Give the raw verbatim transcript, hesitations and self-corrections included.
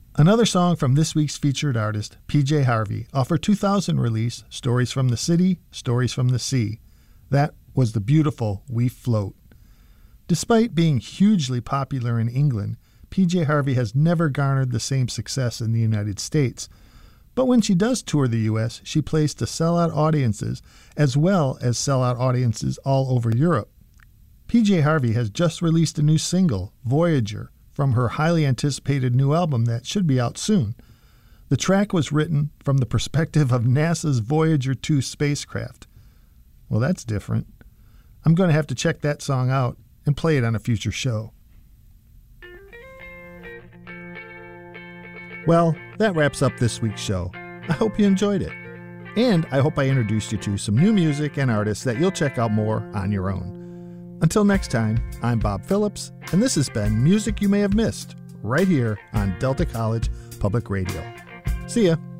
Another song from this week's featured artist, P J Harvey, off her two thousand release, Stories from the City, Stories from the Sea. That was the beautiful We Float. Despite being hugely popular in England, P J Harvey has never garnered the same success in the United States. But when she does tour the U S, she plays to sellout audiences as well as sellout audiences all over Europe. P J Harvey has just released a new single, Voyager, from her highly anticipated new album that should be out soon. The track was written from the perspective of NASA's Voyager two spacecraft. Well, that's different. I'm going to have to check that song out and play it on a future show. Well, that wraps up this week's show. I hope you enjoyed it. And I hope I introduced you to some new music and artists that you'll check out more on your own. Until next time, I'm Bob Phillips, and this has been Music You May Have Missed, right here on Delta College Public Radio. See ya.